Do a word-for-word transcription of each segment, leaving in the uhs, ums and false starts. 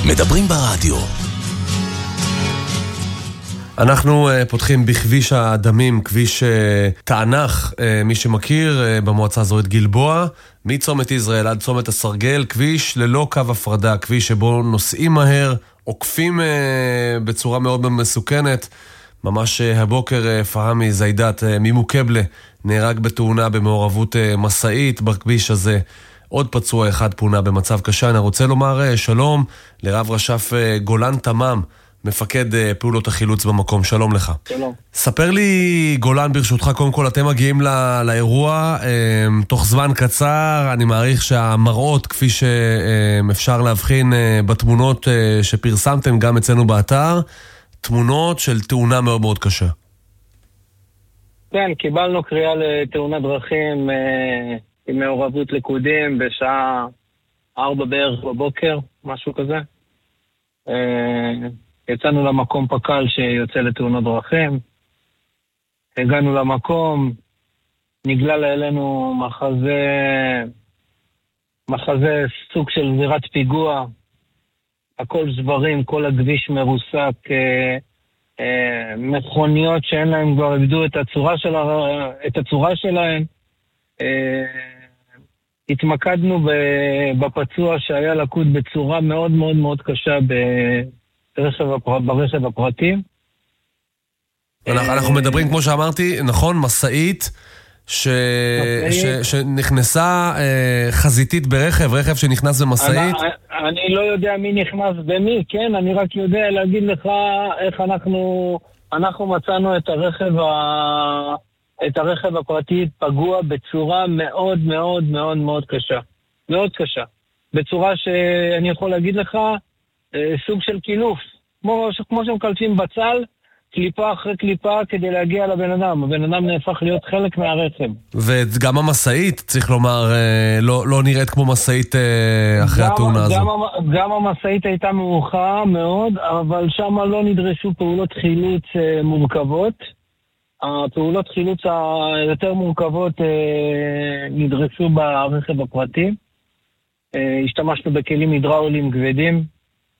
מדברים ברדיו. אנחנו uh, פותחים בכביש הדמים, כביש uh, תענך, uh, מי שמכיר, uh, במועצה האזורית גלבוע, מצומת ישראל עד צומת הסרגל, כביש ללא קו הפרדה, כביש שבו נוסעים מהר, עוקפים uh, בצורה מאוד מסוכנת. ממש uh, הבוקר uh, פהמי זיידת uh, ממוקבלה נהרג בתאונה במעורבות uh, מסעית בכביש הזה. עוד פצוע אחד פונה במצב קשה. אני רוצה לומר uh, שלום לרב רשף uh, גולן תמם, מפקד פעולות החילוץ במקום. שלום לך. שלום. ספר לי, גולן, ברשותך, קודם כל, אתם מגיעים לא, לאירוע, תוך זמן קצר, אני מעריך שהמראות, כפי שאפשר להבחין בתמונות שפרסמתם גם אצלנו באתר, תמונות של תאונה מאוד מאוד קשה. כן, קיבלנו קריאה לתאונת דרכים עם מעורבות ליכודים בשעה ארבע בערך בבוקר, משהו כזה. יצאנו למקום פקל שיוצא לתאונות דרכים, הגענו למקום, נגלל אלינו מחזה, מחזה סוג של זירת פיגוע, הכל זברים, כל הכביש מרוסק, אה, אה, מכוניות שאין להם כבר איבדו את הצורה, של, את הצורה שלהם. אה, התמקדנו בפצוע שהיה לקוד בצורה מאוד מאוד מאוד קשה ב... ברכב, הפר... ברכב הפרטי. אנחנו, אנחנו מדברים, כמו שאמרתי, נכון, מסעית ש... ש... שנכנסה אה, חזיתית ברכב, רכב שנכנס במסעית. אני, אני לא יודע מי נכנס במי, כן, אני רק יודע להגיד לך איך אנחנו, אנחנו מצאנו את הרכב, ה... את הרכב הפרטי פגוע בצורה מאוד מאוד מאוד מאוד קשה. מאוד קשה. בצורה שאני יכול להגיד לך, סוג של קילוף, כמו, כמו שמקלפים בצל, קליפה אחרי קליפה כדי להגיע לבן אדם. הבן אדם נהפך להיות חלק מהרכב. וגם המסעית, צריך לומר, לא, לא נראית כמו מסעית אחרי גם, התאונה הזו. גם, גם המסעית הייתה מאוחה מאוד, אבל שם לא נדרשו פעולות חילוץ מורכבות. הפעולות חילוץ היותר מורכבות נדרשו ברכב הפרטי. השתמשנו בכלים הידראוליים כבדים.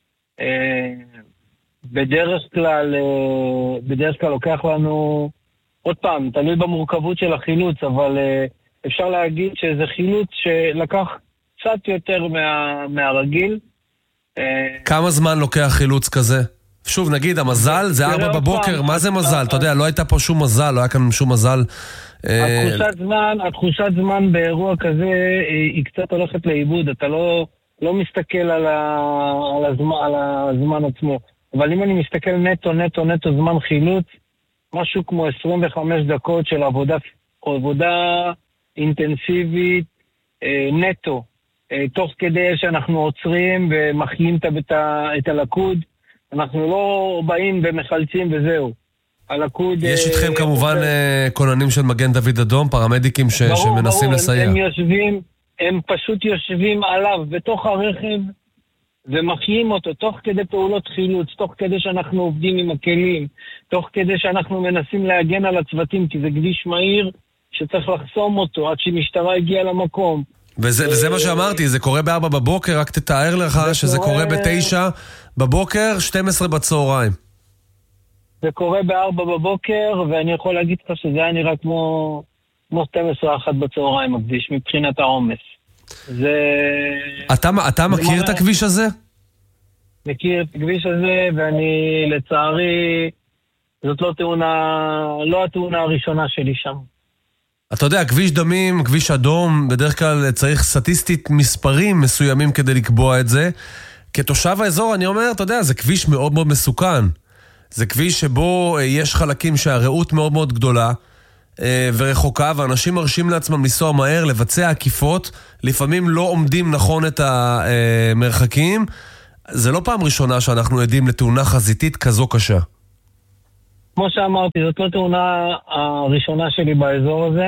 בדרך כלל בדרך כלל לוקח לנו עוד פעם, תלוי במורכבות של החילוץ, אבל אפשר להגיד שזה חילוץ שלקח קצת יותר מה, מהרגיל. כמה זמן לוקח חילוץ כזה? שוב, נגיד, המזל זה ארבע בבוקר, מה זה מזל? אתה יודע, לא הייתה פה שום מזל, לא היה כאן שום מזל. התחושת זמן, התחושת זמן באירוע כזה היא קצת הולכת לאיבוד, אתה לא לא מסתכל על, ה, על, הזמן, על הזמן עצמו. אבל אם אני מסתכל נטו, נטו, נטו זמן חילוץ, משהו כמו עשרים וחמש דקות של עבודה, עבודה אינטנסיבית, אה, נטו. אה, תוך כדי שאנחנו עוצרים ומחיים את, את הלכוד, אנחנו לא באים ומחלצים וזהו. הלכוד... יש איתכם אה, כמובן אה, כוננים של מגן דוד אדום, פרמדיקים ש, ברור, שמנסים ברור, לסייע. הם, הם יושבים... הם פשוט יושבים עליו בתוך הרכב ומחיים אותו תוך כדי פעולות חילוץ, תוך כדי שאנחנו עובדים עם הכלים, תוך כדי שאנחנו מנסים להגן על הצוותים, כי זה כביש מהיר שצריך לחסום אותו עד שמשטרה הגיעה למקום. וזה, וזה מה שאמרתי, זה קורה בארבע בבוקר, רק תתאר לך שזה קורה... קורה בתשע בבוקר, שתים עשרה בצהריים. זה קורה בארבע בבוקר, ואני יכול להגיד לך שזה היה נראה כמו... כמו שתים עשרה אחת בצהריים הכביש, מבחינת העומס. זה... אתה, אתה מכיר את הכביש הזה? מכיר את הכביש הזה, ואני לצערי, זאת לא תאונה, לא התאונה הראשונה שלי שם. אתה יודע, כביש דמים, כביש אדום, בדרך כלל צריך סטטיסטית מספרים מסוימים כדי לקבוע את זה. כתושב האזור אני אומר, אתה יודע, זה כביש מאוד מאוד מסוכן. זה כביש שבו יש חלקים שהרעות מאוד מאוד גדולה, ורחוקה, ואנשים מרשים לעצמם לנסוע מהר, לבצע עקיפות, לפעמים לא עומדים נכון את המרחקים. זה לא פעם ראשונה שאנחנו עדים לתאונה חזיתית כזו קשה. כמו שאמרתי, זאת לא תאונה הראשונה שלי באזור הזה.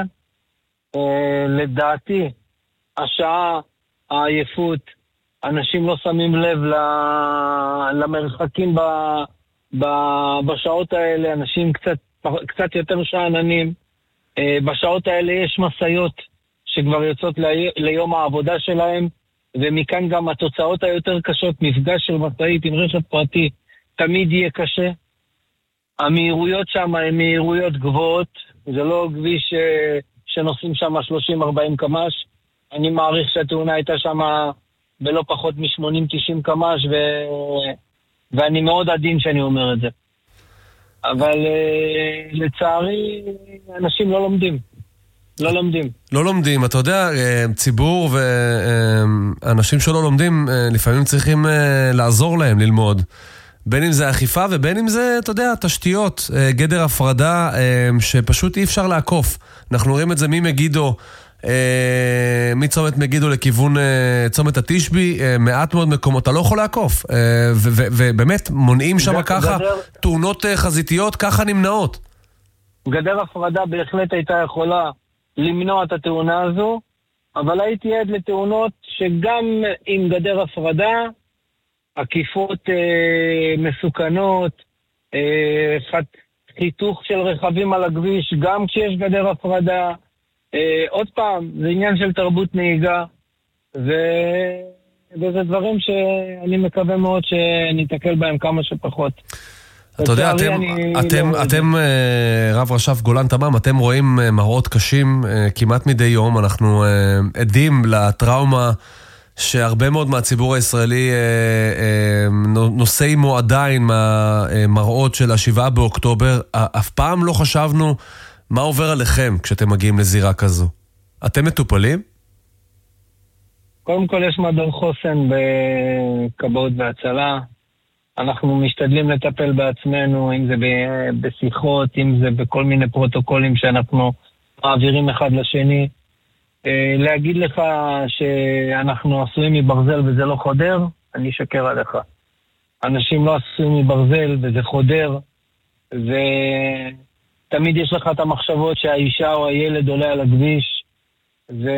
לדעתי, השעה, העייפות, אנשים לא שמים לב למרחקים בשעות האלה, אנשים קצת, קצת יותר שעננים. בשעות האלה יש מסעיות שכבר יוצאות לי, ליום העבודה שלהם, ומכאן גם התוצאות היותר קשות, מפגש של משאית עם רכב פרטי, תמיד יהיה קשה. המהירויות שם הן מהירויות גבוהות, זה לא כביש שנוסעים שם שלושים ארבעים קמ"ש, אני מעריך שהתאונה הייתה שם בלא פחות מ-שמונים תשעים קמ"ש, ו... ואני מאוד עדין שאני אומר את זה. אבל לצערי, אנשים לא לומדים. לא לומדים. לא לומדים, אתה יודע, ציבור ואנשים שלא לומדים, לפעמים צריכים לעזור להם ללמוד. בין אם זה אכיפה ובין אם זה, אתה יודע, תשתיות, גדר הפרדה שפשוט אי אפשר לעקוף. אנחנו רואים את זה ממגידו, מצומת מגידו לכיוון צומת התשבי, מעט מאוד מקומות, אתה לא יכול לעקוף. ובאמת מונעים שם ככה, תאונות חזיתיות ככה נמנעות. גדר הפרדה בהחלט הייתה יכולה למנוע את התאונה הזו, אבל הייתי עד לתאונות שגם עם גדר הפרדה, עקיפות אה, מסוכנות, אה, חיתוך של רכבים על הכביש, גם כשיש גדר הפרדה. אה, עוד פעם, זה עניין של תרבות נהיגה, ו... וזה דברים שאני מקווה מאוד שנתקל בהם כמה שפחות. אתה יודע, אתם, אתם, אתם רב רש"ב גולן תמם, אתם רואים מראות קשים כמעט מדי יום, אנחנו עדים לטראומה שהרבה מאוד מהציבור הישראלי נושא עמו עדיין מהמראות של השבעה באוקטובר. אף פעם לא חשבנו מה עובר עליכם כשאתם מגיעים לזירה כזו. אתם מטופלים? קודם כל יש מדור חוסן בכבאות והצלה. אנחנו משתדלים לטפל בעצמנו, אם זה בשיחות, אם זה בכל מיני פרוטוקולים שאנחנו מעבירים אחד לשני. להגיד לך שאנחנו עשויים מברזל וזה לא חודר, אני אשקר עליך. אנשים לא עשויים מברזל וזה חודר, ותמיד יש לך את המחשבות שהאישה או הילד עולה על הכביש, ו...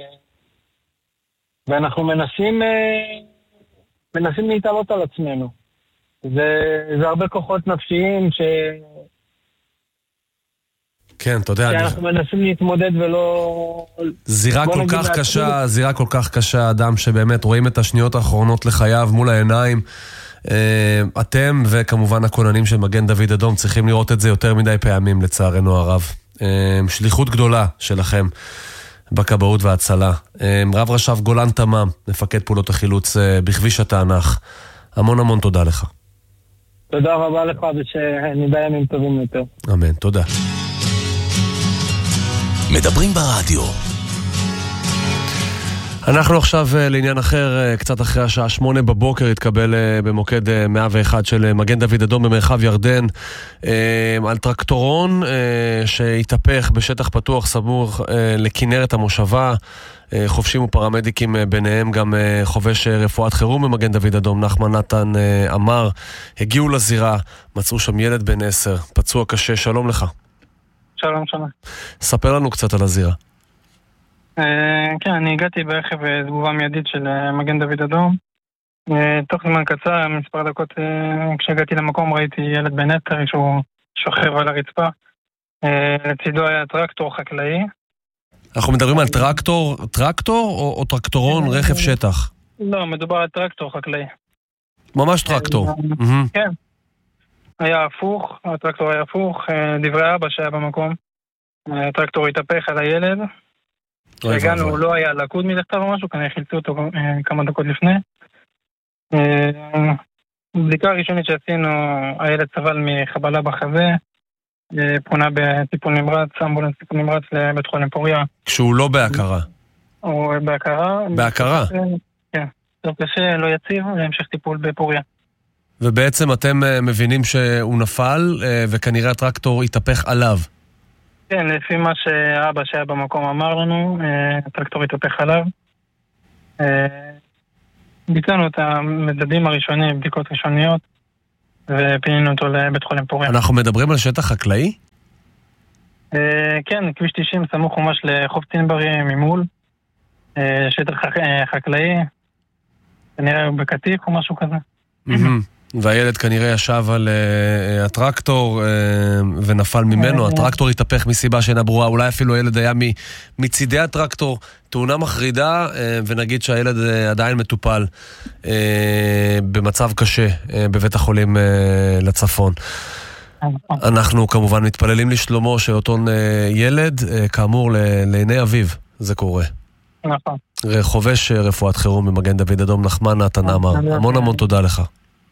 ואנחנו מנסים, מנסים להתעלות על עצמנו. זה, זה הרבה כוחות נפשיים ש... כן, אתה יודע, שאנחנו אני... מנסים להתמודד ולא... זירה כל כך קשה, לעצמי. זירה כל כך קשה, אדם שבאמת רואים את השניות האחרונות לחייו מול העיניים. אתם וכמובן הכוננים של מגן דוד אדום צריכים לראות את זה יותר מדי פעמים לצערנו הרב. שליחות גדולה שלכם בכבאות והצלה. רב רש"ב גולן תמם, מפקד פעולות החילוץ בכביש התענך. המון המון תודה לך. תודה רבה לך ושנדע ימים טובים יותר. אמן, תודה. מדברים ברדיו. אנחנו עכשיו לעניין אחר, קצת אחרי השעה שמונה בבוקר התקבל במוקד מאה ואחת של מגן דוד אדום במרחב ירדן על טרקטורון שהתהפך בשטח פתוח סמוך לכנרת המושבה. חובשים ופרמדיקים ביניהם גם חובש רפואת חירום במגן דוד אדום נחמן נתן אמר, הגיעו לזירה, מצאו שם ילד בן עשר, פצוע קשה. שלום לך. שלום, שלום. ספר לנו קצת על הזירה. כן, אני הגעתי ברכב תגובה מיידית של מגן דוד אדום. תוך זמן קצר, מספר דקות כשהגעתי למקום ראיתי ילד בן עשר שהוא שוכב על הרצפה. לצידו היה טרקטור חקלאי. אנחנו מדברים על טרקטור, טרקטור או, או טרקטורון רכב שטח? לא, מדובר על טרקטור חקלאי. ממש טרקטור. כן. היה הפוך, הטרקטור היה הפוך, דברי אבא שהיה במקום. הטרקטור התהפך על הילד. כשהגענו הוא לא היה לקוד מלכתב או משהו, כנראה חילצו אותו כמה דקות לפני. בדיקה הראשונית שעשינו, הילד סבל מחבלה בחזה, פונה בטיפול נמרץ, אמבולנס טיפול נמרץ לבית חולים פוריה. כשהוא לא בהכרה. הוא בהכרה. בהכרה? כן. לא קשה, לא יציב, להמשך טיפול בפוריה. ובעצם אתם מבינים שהוא נפל, וכנראה הטרקטור התהפך עליו. כן, לפי מה שאבא שהיה במקום אמר לנו, הטרקטור התהפך עליו. ביצענו את המדדים הראשונים, בדיקות ראשוניות, ופינינו אותו לבית חולים פוריה. אנחנו מדברים על שטח חקלאי? כן, כביש תשעים סמוך ממש לחוף צינברי ממול. שטח חקלאי, כנראה הוא בקטיף או משהו כזה. והילד כנראה ישב על uh, הטרקטור uh, ונפל ממנו, הטרקטור התהפך מסיבה שאינה ברורה, אולי אפילו הילד היה מצידי הטרקטור, תאונה מחרידה, uh, ונגיד שהילד uh, עדיין מטופל uh, במצב קשה uh, בבית החולים uh, לצפון. אנחנו כמובן מתפללים לשלומו של אותו uh, ילד, uh, כאמור לעיני אביו, זה קורה. נכון. חובש רפואת חירום במגן דוד אדום, נחמן נתן עמר, המון המון תודה לך.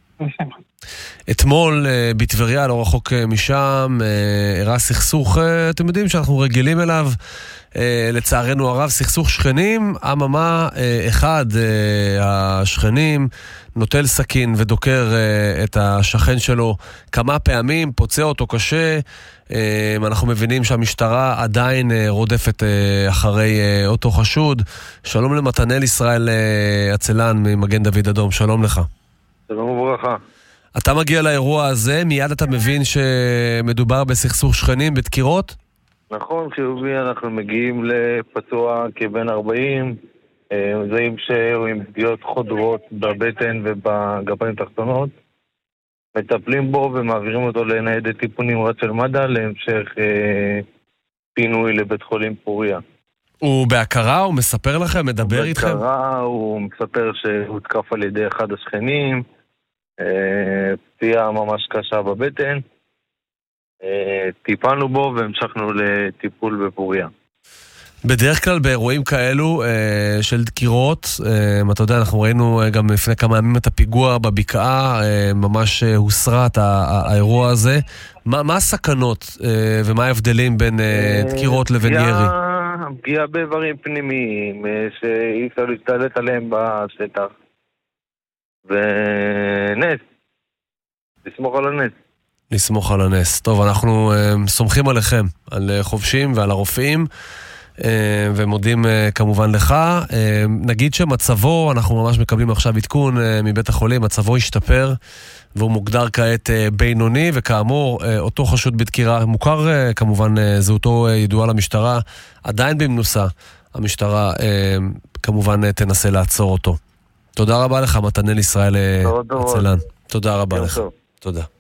אתמול בטבריה, לא רחוק משם, הראה סכסוך, אתם יודעים שאנחנו רגילים אליו, לצערנו הרב, סכסוך שכנים, אממה אחד השכנים נוטל סכין ודוקר את השכן שלו כמה פעמים, פוצע אותו קשה. אנחנו מבינים שהמשטרה עדיין רודפת אחרי אותו חשוד. שלום למתנאל ישראל אצלן ממגן דוד אדום, שלום לך. שלום וברכה. אתה מגיע לאירוע הזה, מיד אתה מבין שמדובר בסכסוך שכנים, בדקירות? נכון, חיובי, אנחנו מגיעים לפצוע כבן ארבעים, מזהים שהוא עם פגיעות חודרות בבטן ובגפיים תחתונות, מטפלים בו ומעבירים אותו לניידת טיפול נמרץ של מד"א להמשך אה, פינוי לבית חולים פוריה. הוא בהכרה? הוא מספר לכם? מדבר איתכם? הוא בהכרה, הוא מספר שהוא הותקף על ידי אחד השכנים, אה, פציעה ממש קשה בבטן, אה, טיפלנו בו והמשכנו לטיפול בפוריה. בדרך כלל באירועים כאלו אה, של דקירות, אה, אתה יודע, אנחנו ראינו אה, גם לפני כמה ימים את הפיגוע בבקעה, אה, ממש אה, הוסרה את האירוע הזה. מה, מה הסכנות אה, ומה ההבדלים בין אה, דקירות לבין פגיעה, ירי? פגיעה באיברים פנימיים, אה, שאי אפשר להשתלט עליהם בשטח. ונס, לסמוך על הנס. לסמוך על הנס. טוב, אנחנו אה, סומכים עליכם, על אה, חובשים ועל הרופאים. ומודים כמובן לך. נגיד שמצבו, אנחנו ממש מקבלים עכשיו עדכון מבית החולים, מצבו השתפר והוא מוגדר כעת בינוני, וכאמור אותו חשוד בדקירה מוכר, כמובן זהותו ידועה למשטרה, עדיין במנוסה. המשטרה כמובן תנסה לעצור אותו. תודה רבה לך מתנאל ישראל אצלן. תודה רבה לך. תודה.